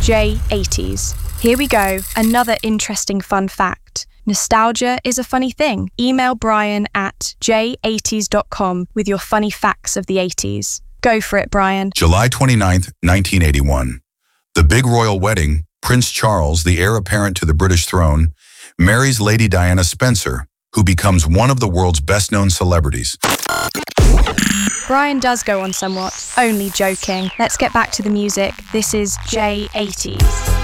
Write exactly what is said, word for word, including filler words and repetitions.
J eighties. Here we go, another interesting fun fact. Nostalgia is a funny thing. Email Brian at j eighties dot com with your funny facts of the eighties. Go for it, Brian. July twenty-ninth, nineteen eighty-one. The big royal wedding, Prince Charles, the heir apparent to the British throne, marries Lady Diana Spencer, who becomes one of the world's best-known celebrities. Brian does go on somewhat. Only joking. Let's get back to the music. This is J eighties.